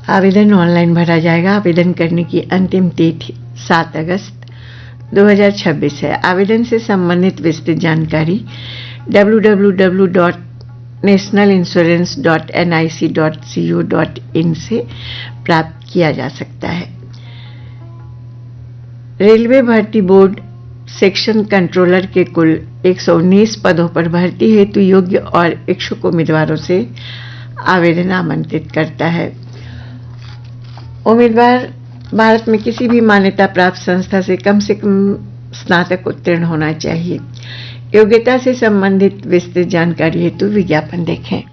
आवेदन ऑनलाइन भरा जाएगा। आवेदन करने की अंतिम तिथि 7 अगस्त 2026 है। आवेदन से संबंधित विस्तृत जानकारी www.nationalinsurance.nic.co.in से प्राप्त किया जा सकता है। रेलवे भर्ती बोर्ड सेक्शन कंट्रोलर के कुल 119 पदों पर भर्ती हेतु योग्य और इच्छुक उम्मीदवारों से आवेदन आमंत्रित करता है। उम्मीदवार भारत में किसी भी मान्यता प्राप्त संस्था से कम स्नातक उत्तीर्ण होना चाहिए। योग्यता से संबंधित विस्तृत जानकारी हेतु विज्ञापन देखें।